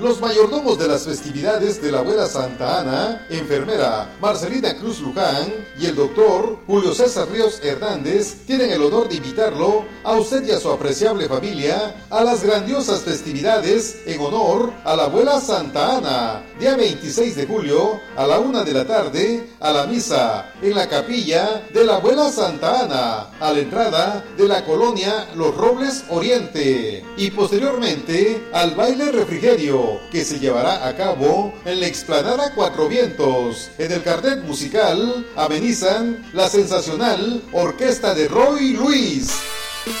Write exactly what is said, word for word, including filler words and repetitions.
Los mayordomos de las festividades de la abuela Santa Ana, enfermera Marcelina Cruz Luján y el doctor Julio César Ríos Hernández tienen el honor de invitarlo a usted y a su apreciable familia a las grandiosas festividades en honor a la abuela Santa Ana, día veintiséis de julio a la una de la tarde a la misa en la capilla de la abuela Santa Ana, a la entrada de la colonia Los Robles Oriente, y posteriormente al baile refrigerio que se llevará a cabo en la explanada Cuatro Vientos. En el cartel musical amenizan la sensacional orquesta de Roy Luis.